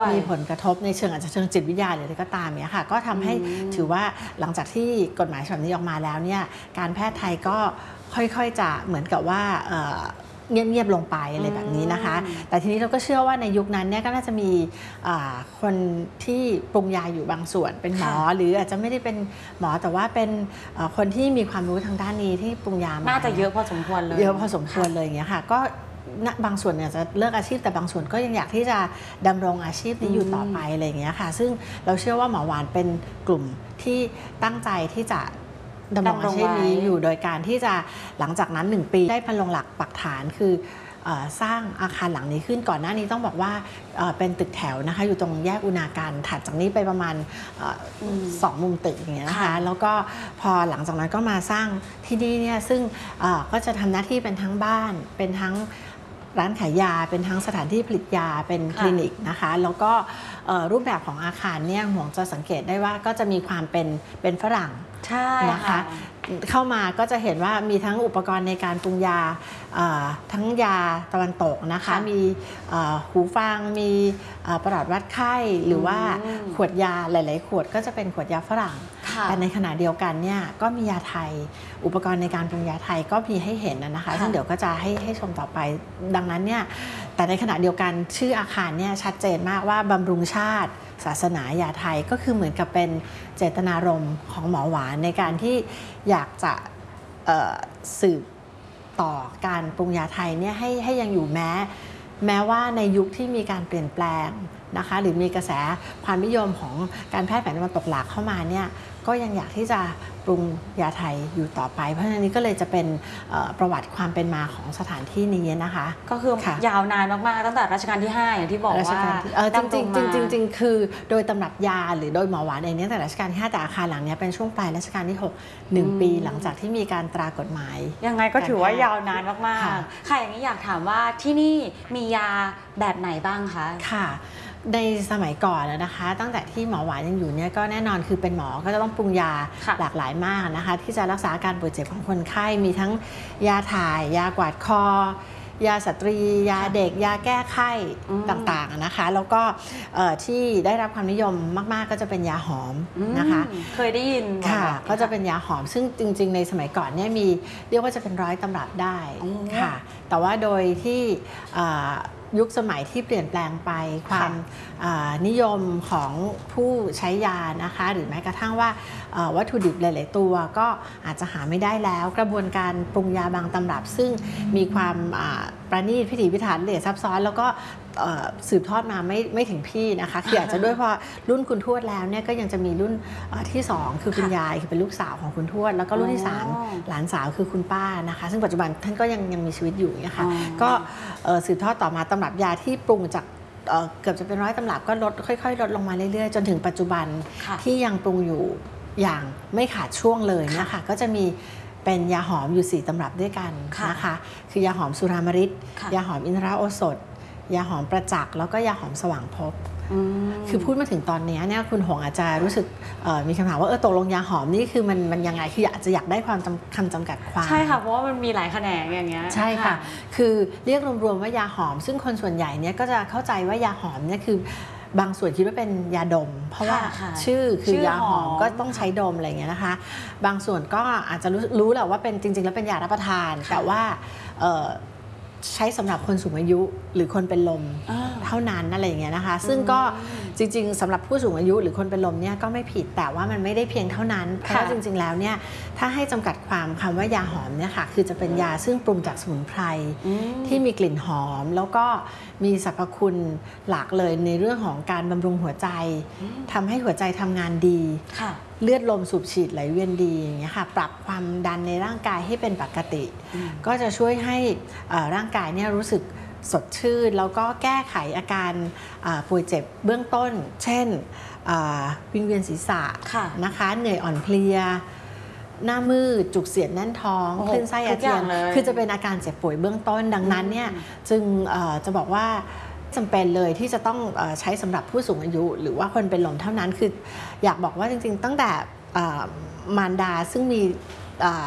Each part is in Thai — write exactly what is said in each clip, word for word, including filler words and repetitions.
มีผลกระทบในเชิงอาจจะเชิงจิตวิทยาหรืออะไรก็ตามเนี่ยค่ะก็ทำให้ถือว่าหลังจากที่กฎหมายฉบับนี้ออกมาแล้วเนี่ยการแพทย์ไทยก็ค่อยๆจะเหมือนกับว่าเงียบๆลงไปอะไรแบบนี้นะคะแต่ทีนี้เราก็เชื่อว่าในยุคนั้นเนี่ยก็น่าจะมีคนที่ปรุงยาอยู่บางส่วนเป็นหมอหรืออาจจะไม่ได้เป็นหมอแต่ว่าเป็นคนที่มีความรู้ทางด้านนี้ที่ปรุงยามาน่าจะเยอะพอสมควรเลยเยอะพอสมควรเลยอย่างเงี้ยค่ะก็บางส่วนเนี่ยจะเลิกอาชีพแต่บางส่วนก็ยังอยากที่จะดำรงอาชีพนี้อยู่ต่อไปอะไรอย่างเงี้ยค่ะซึ่งเราเชื่อว่าหมอหวานเป็นกลุ่มที่ตั้งใจที่จะดำรงอาชีพนี้อยู่โดยการที่จะหลังจากนั้นหนึ่งปีได้พันลงหลักปักฐานคือสร้างอาคารหลังนี้ขึ้นก่อนหน้านี้ต้องบอกว่าเป็นตึกแถวนะคะอยู่ตรงแยกอุณาการถัดจากนี้ไปประมาณสองมุมตึกอย่างเงี้ยนะคะแล้วก็พอหลังจากนั้นก็มาสร้างที่นี่เนี่ยซึ่งก็จะทำหน้าที่เป็นทั้งบ้านเป็นทั้งร้านขายยาเป็นทั้งสถานที่ผลิตยาเป็นคลินิกนะคะแล้วก็รูปแบบของอาคารเนี่ยห่วงจะสังเกตได้ว่าก็จะมีความเป็นเป็นฝรั่งนะคะเข้ามาก็จะเห็นว่ามีทั้งอุปกรณ์ในการปรุงยาทั้งยาตะวันตกนะคะมีหูฟังมีประหลอดวัดไข้หรือว่าขวดยาหลายๆขวดก็จะเป็นขวดยาฝรั่งแต่ในขณะเดียวกันเนี่ยก็มียาไทยอุปกรณ์ในการปรุงยาไทยก็มีให้เห็นนะคะซึ่งเดี๋ยวก็จะให้ให้ชมต่อไปดังนั้นเนี่ยแต่ในขณะเดียวกันชื่ออาคารเนี่ยชัดเจนมากว่าบำรุงชาติศาสนายาไทยก็คือเหมือนกับเป็นเจตนารมณ์ของหมอหวานในการที่อยากจะสืบต่อการปรุงยาไทยเนี่ยให้ให้ยังอยู่แม้แม้ว่าในยุคที่มีการเปลี่ยนแปลงนะคะหรือมีกระแสความนิยมของการแพทย์แผนตะวันตกหลักเข้ามาเนี่ยก็ยังอยากที่จะปรุงยาไทยอยู่ต่อไปเพราะฉะนั้นนี้ก็เลยจะเป็นประวัติความเป็นมาของสถานที่นี้นะคะก็คือยาวนานมากๆตั้งแต่รัชกาลที่ห้าอย่างที่บอกว่าจริงจริงจริงจริงคือโดยตำรับยาหรือโดยหมอหวานเองเนี่ยแต่รัชกาลที่ห้าแต่อาคารหลังนี้เป็นช่วงปลายรัชกาลที่หก หนึ่งปีหลังจากที่มีการตรากฎหมายยังไงก็ถือว่ายาวนานมากๆค่ะอย่างนี้อยากถามว่าที่นี่มียาแบบไหนบ้างคะค่ะในสมัยก่อนนะคะตั้งแต่ที่หมอหวานยังอยู่เนี่ยก็แน่นอนคือเป็นหมอก็จะต้องปรุงยาหลากหลายมากนะคะที่จะรักษาอาการป่วยเจ็บของคนไข้มีทั้งยาถ่ายยากวาดคอยาสตรียาเด็กยาแก้ไข้ต่างๆนะคะแล้วก็ที่ได้รับความนิยมมากๆก็จะเป็นยาหอมนะคะเคยได้ยินค่ะก็จะเป็นยาหอมซึ่งจริงๆในสมัยก่อนเนี่ยมีเรียกว่าจะเป็นร้อยตำรับได้ค่ะแต่ว่าโดยที่ยุคสมัยที่เปลี่ยนแปลงไปความนิยมของผู้ใช้ยานะคะหรือแม้กระทั่งว่าวัตถุดิบหลายๆตัวก็อาจจะหาไม่ได้แล้วกระบวนการปรุงยาบางตำรับซึ่งมีความประณีตพิถีพิถันละเอียดซับซ้อนแล้วก็สืบทอดมาไม่ไม่ถึงพี่นะคะคืออาจจะด้วยเพราะรุ่นคุณทวดแล้วเนี่ยก็ยังจะมีรุ่นที่สองคือคุณยายคือเป็นลูกสาวของคุณทวดแล้วก็รุ่นที่สามหลานสาวคือคุณป้านะคะซึ่งปัจจุบันท่านก็ยังยังมีชีวิตอยู่นะคะก็สืบทอดต่อมาตำรับยาที่ปรุงจากเกือบจะเป็นร้อยตำรับก็ลดค่อยๆลดลงมาเรื่อยๆจนถึงปัจจุบันที่ยังปรุงอยู่อย่างไม่ขาดช่วงเลยนะคะก็จะมีเป็นยาหอมอยู่สี่ตำรับด้วยกันนะคะคือยาหอมสุรามฤตยาหอมอินทราโอสถยาหอมประจักษ์แล้วก็ยาหอมสว่างภพคือพูดมาถึงตอนนี้เนี่ยคุณหงอาจจะรู้สึกมีคำถามว่าเออตกลงยาหอมนี่คือมันมันยังไงคืออาจจะอยากได้ความคำจำกัดความใช่ค่ะเพราะว่ามันมีหลายแขนงอย่างเงี้ยใช่ค่ะคือเรียกรวมๆว่ายาหอมซึ่งคนส่วนใหญ่เนี่ยก็จะเข้าใจว่ายาหอมเนี่ยคือบางส่วนคิดว่าเป็นยาดมเพราะว่าชื่อคือยาหอมก็ต้องใช้ดมอะไรอย่างเงี้ยนะคะบางส่วนก็อาจจะรู้รู้แหละว่าเป็นจริงๆแล้วเป็นยารับประทานแต่ว่าใช้สำหรับคนสูงอายุหรือคนเป็นลมเท่านั้นอะไรอย่างเงี้ยนะคะซึ่งก็จริงๆสำหรับผู้สูงอายุหรือคนเป็นลมเนี่ยก็ไม่ผิดแต่ว่ามันไม่ได้เพียงเท่านั้นเพราะว่าจริงๆแล้วเนี่ยถ้าให้จำกัดความคำว่ายาหอมเนี่ยค่ะคือจะเป็นยาซึ่งปรุงจากสมุนไพรที่มีกลิ่นหอมแล้วก็มีสรรพคุณหลักเลยในเรื่องของการบำรุงหัวใจทำให้หัวใจทำงานดีเลือดลมสูบฉีดไหลเวียนดีอย่างเงี้ยค่ะปรับความดันในร่างกายให้เป็นปกติก็จะช่วยให้ร่างกายเนี่ยรู้สึกสดชื่นแล้วก็แก้ไขอาการป่วยเจ็บเบื้องต้นเช่นวิงเวียนศีรษะนะคะเหนื่อยอ่อนเพลียหน้ามืดจุกเสียดแน่นท้องคลื่นไส้อาเจียนคือจะเป็นอาการเจ็บป่วยเบื้องต้นดังนั้นเนี่ยจึงจะบอกว่าจำเป็นเลยที่จะต้องใช้สำหรับผู้สูงอายุหรือว่าคนเป็นลมเท่านั้นคืออยากบอกว่าจริงๆตั้งแต่มารดาซึ่งมี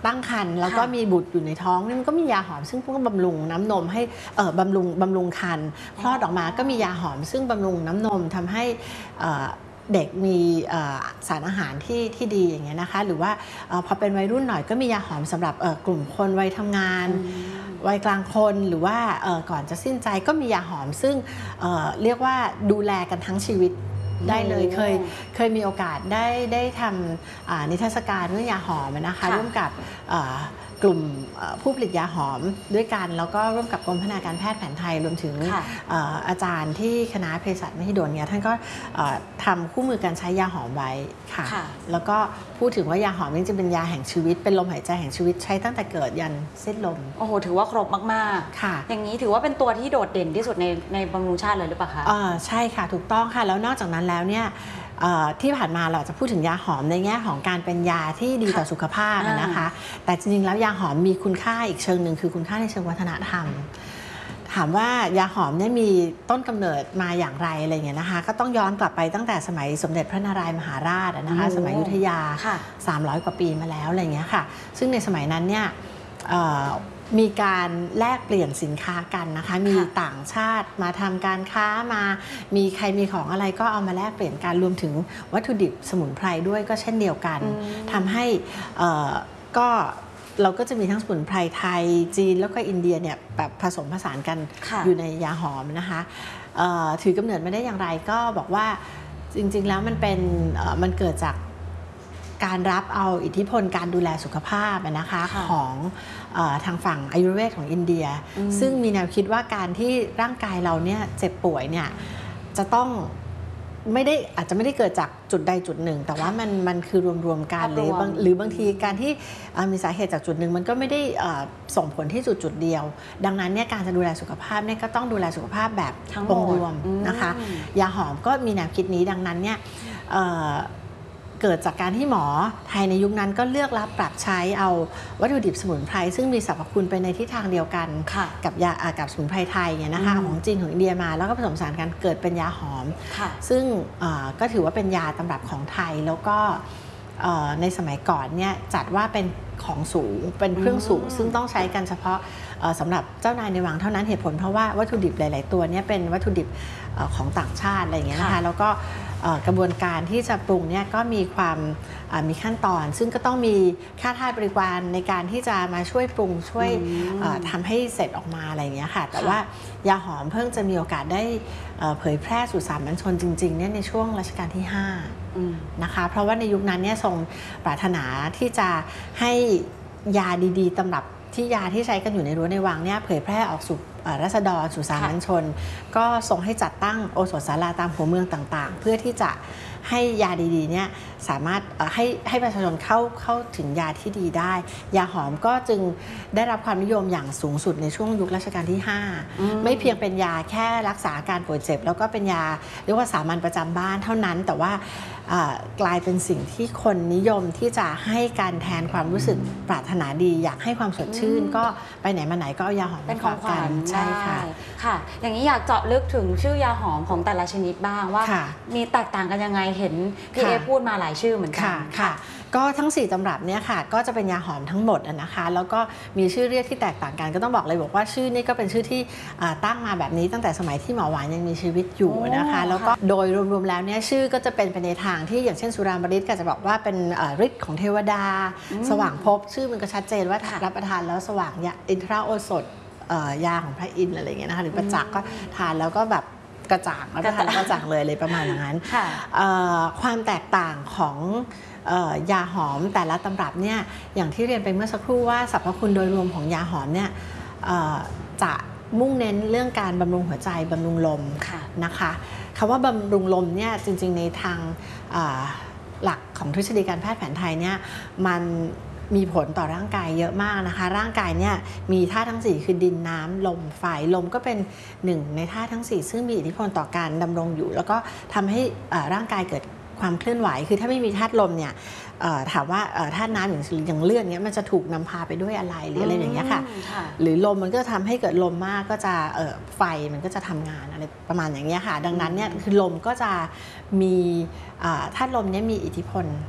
ตั้งครรภ์แล้วก็มีบุตรอยู่ในท้องนี่มันก็มียาหอมซึ่งพวกบำรุงน้ำนมให้เออบำรุงบำรุงครรภ์คลอดออกมาก็มียาหอมซึ่งบำรุงน้ำนมทำให้เด็กมีสารอาหารที่ที่ดีอย่างเงี้ยนะคะหรือว่าพอเป็นวัยรุ่นหน่อยก็มียาหอมสำหรับกลุ่มคนวัยทำงานวัยกลางคนหรือว่าก่อนจะสิ้นใจก็มียาหอมซึ่งเ, เรียกว่าดูแลกันทั้งชีวิตได้เลยเคยเคยมีโอกาสได้ได้ทำนิทรรศการเรื่องยาหอมนะคะร่วมกับกลุ่มผู้ผลิตยาหอมด้วยกันแล้วก็ร่วมกับกรมพัฒนาการแพทย์แผนไทยรวมถึงอาจารย์ที่คณะเภสัชมหิดลเนี่ยท่านก็ทำคู่มือการใช้ยาหอมไว้ค่ะแล้วก็พูดถึงว่ายาหอมนี่จะเป็นยาแห่งชีวิตเป็นลมหายใจแห่งชีวิตใช้ตั้งแต่เกิดยันสิ้นลมโอ้โหถือว่าครบมากๆค่ะอย่างนี้ถือว่าเป็นตัวที่โดดเด่นที่สุดในในบำรุงชาติเลยหรือเปล่าคะใช่ค่ะถูกต้องค่ะแล้วนอกจากนั้นแล้วเนี่ยที่ผ่านมาเราจะพูดถึงยาหอมในแง่ของการเป็นยาที่ดีต่อสุขภาพนะคะแต่จริงๆแล้วยาหอมมีคุณค่าอีกเชิงหนึ่งคือคุณค่าในเชิงวัฒนธรรมถามว่ายาหอมเนี่ยมีต้นกำเนิดมาอย่างไรอะไรเงี้ยนะคะก็ต้องย้อนกลับไปตั้งแต่สมัยสมเด็จพระนารายณ์มหาราชนะคะสมัยอยุธยาสามร้อยกว่าปีมาแล้วอะไรเงี้ยค่ะซึ่งในสมัยนั้นเนี่ยมีการแลกเปลี่ยนสินค้ากันนะคะมีต่างชาติมาทำการค้ามามีใครมีของอะไรก็เอามาแลกเปลี่ยนกันรวมถึงวัตถุดิบสมุนไพรด้วยก็เช่นเดียวกันทำให้ก็เราก็จะมีทั้งสมุนไพรไทยจีนแล้วก็อินเดียเนี่ยแบบผสมผสานกันอยู่ในยาหอมนะคะถือกำเนิดมาได้อย่างไรก็บอกว่าจริงๆแล้วมันเป็นมันเกิดจากการรับเอาอิทธิพลการดูแลสุขภาพนะคะของทางฝั่งอายุรเวทของอินเดียซึ่งมีแนวคิดว่าการที่ร่างกายเราเนี่ยเจ็บป่วยเนี่ยจะต้องไม่ได้อาจจะไม่ได้เกิดจากจุดใดจุดหนึ่งแต่ว่ามันมันคือรวมๆกันหรือบางหรือบางทีการที่มีสาเหตุจากจุดหนึ่งมันก็ไม่ได้ส่งผลที่จุดจุดเดียวดังนั้นเนี่ยการจะดูแลสุขภาพเนี่ยก็ต้องดูแลสุขภาพแบบองค์รวมนะคะยาหอมก็มีแนวคิดนี้ดังนั้นเนี่ยเกิดจากการที่หมอไทยในยุคนั้นก็เลือกรับปรับใช้เอาวัตถุดิบสมุนไพรซึ่งมีสรรพคุณไปในทิศทางเดียวกันกับยากับสมุนไพรไทยเนี่ยนะคะของจีนของอินเดียมาแล้วก็ผสมผสานกันเกิดเป็นยาหอมซึ่งก็ถือว่าเป็นยาตำรับของไทยแล้วก็ในสมัยก่อนเนี่ยจัดว่าเป็นของสูงเป็นเครื่องสูงซึ่งต้องใช้กันเฉพาะสำหรับเจ้านายในวังเท่านั้นเหตุผลเพราะว่าวัตถุดิบหลายๆตัวเนี่ยเป็นวัตถุดิบของต่างชาติอะไรอย่างเงี้ยนะคะแล้วก็กระบวนการที่จะปรุงเนี่ยก็มีความมีขั้นตอนซึ่งก็ต้องมีค่าทาสบริการในการที่จะมาช่วยปรุงช่วยทำให้เสร็จออกมาอะไรอย่างเงี้ยค่ะแต่ว่ายาหอมเพิ่งจะมีโอกาสได้เผยแพร่สู่สามัญชนจริงๆเนี่ยในช่วงรัชกาลที่ห้านะคะเพราะว่าในยุคนั้นเนี่ยทรงปรารถนาที่จะให้ยาดีๆตำรับที่ยาที่ใช้กันอยู่ในรั้วในวังเนี่ยเผยแพร่ออกสู่ราษฎรสู่สามัญชนก็ทรงให้จัดตั้งโอสถศาลาตามหัวเมืองต่างๆเพื่อที่จะให้ยาดีๆเนี่ยสามารถให้ให้ประชาชนเข้าเข้าถึงยาที่ดีได้ยาหอมก็จึงได้รับความนิยมอย่างสูงสุดในช่วงยุครัชกาลที่ห้าไม่เพียงเป็นยาแค่รักษาอาการป่วยเจ็บแล้วก็เป็นยาเรียกว่าสามัญประจำบ้านเท่านั้นแต่ว่ากลายเป็นสิ่งที่คนนิยมที่จะให้การแทนความรู้สึกปรารถนาดีอยากให้ความสดชื่นก็ไปไหนมาไหนก็เอายาหอมเป็นของขวัญใช่ค่ะค่ะอย่างนี้อยากเจาะลึกถึงชื่อยาหอมของแต่ละชนิดบ้างว่ามีแตกต่างกันยังไงเห็นพี่เอพูดมาหลายชื่อเหมือนกันค่ะก็ทั้งสี่ตำรับเนี่ยค่ะก็จะเป็นยาหอมทั้งหมดนะคะแล้วก็มีชื่อเรียกที่แตกต่างกันก็ต้องบอกเลยบอกว่าชื่อนี่ก็เป็นชื่อที่ตั้งมาแบบนี้ตั้งแต่สมัยที่หมอหวานยังมีชีวิตอยู่นะคะแล้วก็โดยรวมๆแล้วเนี่ยชื่อก็จะเป็นไปในทางที่อย่างเช่นสุรามฤตก็จะบอกว่าเป็นฤทธิ์ของเทวดาสว่างภพชื่อมันก็ชัดเจนว่ารับประทานแล้วสว่างยาอินทราโอสถยาของพระอินทร์อะไรเงี้ยนะคะหรือประจักษ์ก็ทานแล้วก็แบบกระจ่างแล้วก็ทานแล้วกระจ่างเลยเลยประมาณอย่างนั้นความแตกต่างของยาหอมแต่ละตำรับเนี่ยอย่างที่เรียนไปเมื่อสักครู่ว่าสรรพคุณโดยรวมของยาหอมเนี่ยจะมุ่งเน้นเรื่องการบำรุงหัวใจบำรุงลมนะคะคำว่าบำรุงลมเนี่ยจริงๆในทางหลักของทฤษฎีการแพทย์แผนไทยเนี่ยมันมีผลต่อร่างกายเยอะมากนะคะร่างกายเนี่ยมีธาตุทั้งสี่คือดินน้ำลมไฟลมก็เป็นหนึ่งในธาตุทั้งสี่ซึ่งมีอิทธิพลต่อการดำรงอยู่แล้วก็ทำให้ร่างกายเกิดความเคลื่อนไหวคือถ้าไม่มีธาตุลมเนี่ยถามว่าธาตุน้ำอย่างอย่างเลือดเนี้ยมันจะถูกนำพาไปด้วยอะไรหรืออะไรอย่างเงี้ยค่ะหรือลมมันก็ทำให้เกิดลมมากก็จะไฟมันก็จะทำงานอะไรประมาณอย่างเงี้ยค่ะดังนั้นเนี่ยคือลมก็จะมีธาตุลมเนี่ยมีอิทธิพล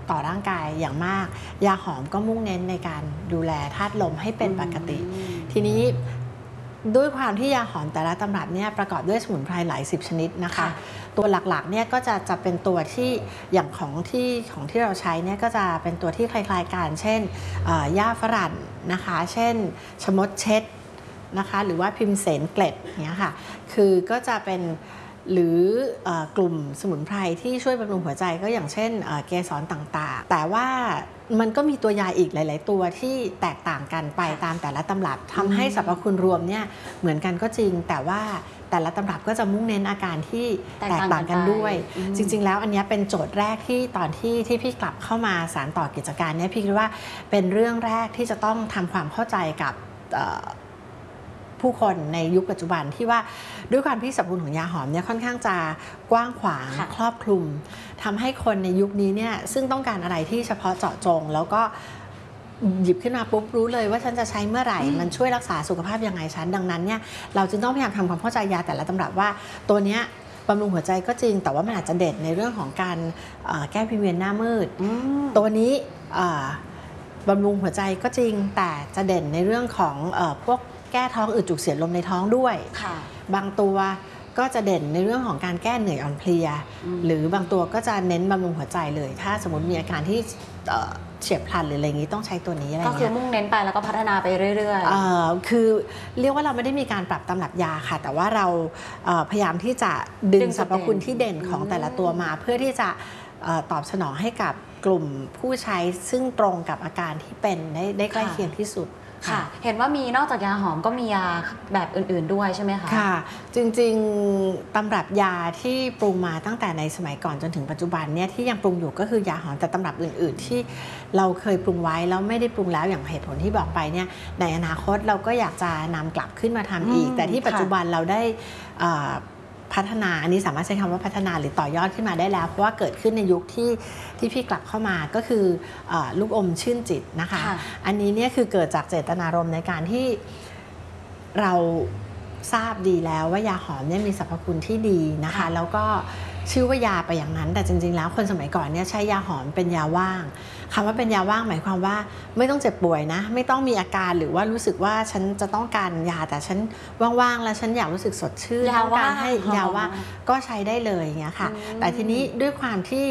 ต่อร่างกายอย่างมากยาหอมก็มุ่งเน้นในการดูแลธาตุลมให้เป็นปกติทีนี้ด้วยความที่ยาหอมแต่ละตำรับเนี่ยประกอบด้วยสมุนไพรหลายสิบชนิดนะคะตัวหลักๆเนี่ยก็จะจะเป็นตัวที่อย่างของที่ของที่เราใช้เนี่ยก็จะเป็นตัวที่คล้ายๆกันเช่นหญ้าฝรั่งนะคะเช่นชมดเช็ดนะคะหรือว่าพิมเสนเกล็ดเนี้ยค่ะคือก็จะเป็นหรือกลุ่มสมุนไพรที่ช่วยบำรุงหัวใจก็อย่างเช่นเกสรต่างๆแต่ว่ามันก็มีตัวยาอีกหลายๆตัวที่แตกต่างกันไปตามแต่ละตำรับทำให้สรรพคุณรวมเนี่ยเหมือนกันก็จริงแต่ว่าแต่ละตำรับก็จะมุ่งเน้นอาการที่แตกต่างกันด้วยจริงๆแล้วอันนี้เป็นโจทย์แรกที่ตอนที่ที่พี่กลับเข้ามาสานต่อกิจการเนี่ยพี่คิดว่าเป็นเรื่องแรกที่จะต้องทำความเข้าใจกับผู้คนในยุคปัจจุบันที่ว่าด้วยความที่สรรพคุณของยาหอมเนี่ยค่อนข้างจะกว้างขวางครอบคลุมทำให้คนในยุคนี้เนี่ยซึ่งต้องการอะไรที่เฉพาะเจาะจงแล้วก็หยิบขึ้นมาปุ๊บรู้เลยว่าฉันจะใช้เมื่อไหร่มันช่วยรักษาสุขภาพยังไงฉันดังนั้นเนี่ยเราจึงต้องพยายามทำความเข้าใจยาแต่ละตำรับว่าตัวเนี้ยบำรุงหัวใจก็จริงแต่ว่ามันอาจจะเด่นในเรื่องของการแก้พิเวียนหน้ามืดตัวนี้บำรุงหัวใจก็จริงแต่จะเด่นในเรื่องของพวกแก้ท้องอืดจุกเสียดลมในท้องด้วยบางตัวก็จะเด่นในเรื่องของการแก้เหนื่อยอ่อนเพลียหรือบางตัวก็จะเน้นบำรุงหัวใจเลยถ้าสมมติมีอาการที่เฉียบพลันหรืออะไรอย่างนี้ต้องใช้ตัวนี้อะไรเงี้ยก็คือมุ่งเน้นไปแล้วก็พัฒนาไปเรื่อยๆคือเรียกว่าเราไม่ได้มีการปรับตำรับยาค่ะแต่ว่าเราพยายามที่จะดึงสรรพคุณที่เด่นของแต่ละตัวมาเพื่อที่จะตอบสนองให้กับกลุ่มผู้ใช้ซึ่งตรงกับอาการที่เป็นได้ได้ใกล้เคียงที่สุดค่ะเห็นว่ามีนอกจากยาหอมก็มียาแบบอื่นๆด้วยใช่ไหมคะค่ะจริงๆตำรับยาที่ปรุงมาตั้งแต่ในสมัยก่อนจนถึงปัจจุบันเนี่ยที่ยังปรุงอยู่ก็คือยาหอมแต่ตำรับอื่นๆที่เราเคยปรุงไว้แล้วไม่ได้ปรุงแล้วอย่างเหตุผลที่บอกไปเนี่ยในอนาคตเราก็อยากจะนำกลับขึ้นมาทำอีกแต่ที่ปัจจุบันเราได้พัฒนาอันนี้สามารถใช้คำว่าพัฒนาหรือต่อยอดขึ้นมาได้แล้วเพราะว่าเกิดขึ้นในยุคที่ที่พี่กลับเข้ามาก็คือลูกอมชื่นจิตนะคะอันนี้เนี่ยคือเกิดจากเจตนารมณ์ในการที่เราทราบดีแล้วว่ายาหอมเนี่ยมีสรรพคุณที่ดีนะคะแล้วก็ชื่อว่ายาไปอย่างนั้นแต่จริงๆแล้วคนสมัยก่อนเนี่ยใช้ยาหอมเป็นยาว่างคำว่าเป็นยาว่างหมายความว่าไม่ต้องเจ็บป่วยนะไม่ต้องมีอาการหรือว่ารู้สึกว่าฉันจะต้องการยาแต่ฉันว่างๆแล้วฉันอยากรู้สึกสดชื่นต้องการให้ยาว่างก็ใช้ได้เลยอย่างเงี้ยค่ะแต่ทีนี้ด้วยความที่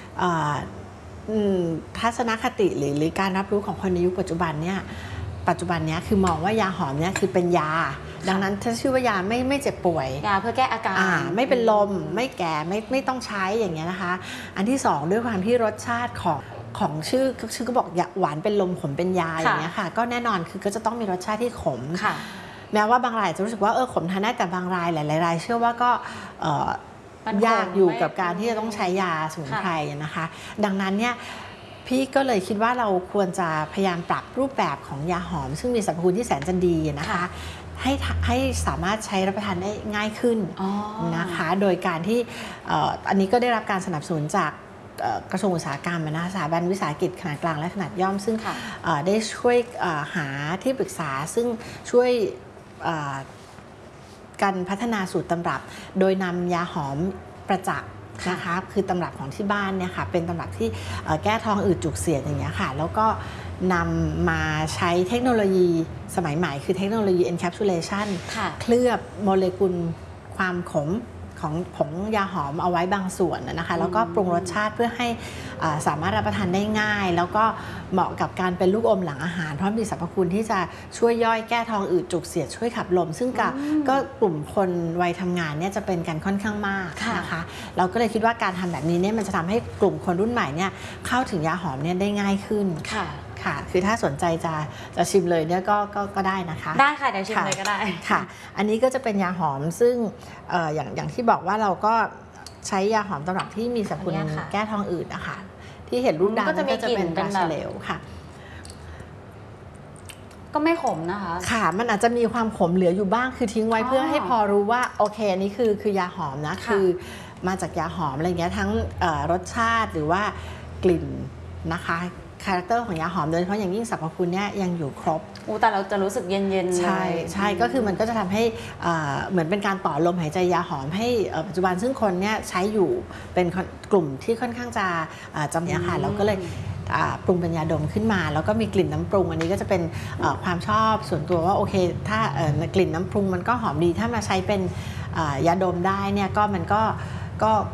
ทัศนคติหรือหรือการรับรู้ของคนในยุคปัจจุบันเนี่ยปัจจุบันนี้คือมองว่ายาหอมเนี่ยคือเป็นยาดังนั้นถ้าชื่อว่ายาไม่ไม่เจ็บป่วยยาเพื่อแก้อาการไม่เป็นลมไม่แก่ไม่ไม่ต้องใช้อย่างเงี้ยนะคะอันที่สองด้วยความที่รสชาติของของชื่อชื่อก็บอกหวานเป็นลมขมเป็นยาอย่างเงี้ยค่ะก็แน่นอนคือก็จะต้องมีรสชาติที่ขมแม้ว่าบางรายจะรู้สึกว่าเออขมทานได้แต่บางรายหลายๆรายเชื่อว่าก็ยากอยู่กับการที่จะต้องใช้ยาสมุนไพรนะคะดังนั้นเนี่ยพี่ก็เลยคิดว่าเราควรจะพยายามปรับรูปแบบของยาหอมซึ่งมีสรรพคุณที่แสนจะดีนะคะให้ให้สามารถใช้รับประทานได้ง่ายขึ้นนะคะโดยการที่อันนี้ก็ได้รับการสนับสนุนจากกระทรวงอุตสาหกรรมนะสถาบันวิสาหกิจขนาดกลางและขนาดย่อมซึ่งได้ช่วยหาที่ปรึกษาซึ่งช่วยการพัฒนาสูตรตำรับโดยนำยาหอมประจักษ์นะคะคือตำรับของที่บ้านเนี่ยค่ะเป็นตำรับที่แก้ท้องอืดจุกเสียดอย่างเงี้ยค่ะแล้วก็นำมาใช้เทคโนโลยีสมัยใหม่คือเทคโนโลยี encapsulation เคลือบโมเลกุลความขมของผงยาหอมเอาไว้บางส่วนนะคะแล้วก็ปรุงรสชาติเพื่อให้สามารถรับประทานได้ง่ายแล้วก็เหมาะกับการเป็นลูกอมหลังอาหารเพราะมีสรรพคุณที่จะช่วยย่อยแก้ท้องอืดจุกเสียดช่วยขับลมซึ่งก็กลุ่มคนวัยทำงานเนี่ยจะเป็นกันค่อนข้างมากนะคะเราก็เลยคิดว่าการทำแบบนี้เนี่ยมันจะทำให้กลุ่มคนรุ่นใหม่เนี่ยเข้าถึงยาหอมเนี่ยได้ง่ายขึ้นค่ะค่ะคือถ้าสนใจจะจะชิมเลยเนี่ยก็ก็ก็ได้นะคะได้ค่ะเดี๋ยวชิมเลยก็ได้ค่ะอันนี้ก็จะเป็นยาหอมซึ่งเอ่ออย่างอย่างที่บอกว่าเราก็ใช้ยาหอมตำรับที่มีสรรพคุณแก้ท้องอืดนะคะที่เห็นรูปดำก็จะเป็นราชเลวค่ะก็ไม่ขมนะคะค่ะมันอาจจะมีความขมเหลืออยู่บ้างคือทิ้งไว้เพื่อให้พอรู้ว่าโอเคอันนี้คือคือยาหอมนะคือมาจากยาหอมอะไรเงี้ยทั้งรสชาติหรือว่ากลิ่นนะคะคาแรคเตอร์ของยาหอมโดยเฉพาะอย่างยิ่งสรรพคุณเนี่ยยังอยู่ครบอู้แต่เราจะรู้สึกเย็นๆเลยใช่ใช่ก็คือมันก็จะทำให้เหมือนเป็นการต่อลมหายใจยาหอมให้ปัจจุบันซึ่งคนเนี่ยใช้อยู่เป็นกลุ่มที่ค่อนข้างจะจำเนี่ยค่ะเราก็เลยปรุงเป็นยาดมขึ้นมาแล้วก็มีกลิ่นน้ำปรุงอันนี้ก็จะเป็นความชอบส่วนตัวว่าโอเคถ้ากลิ่นน้ำปรุงมันก็หอมดีถ้ามาใช้เป็นยาดมได้เนี่ยก็มันก็ก็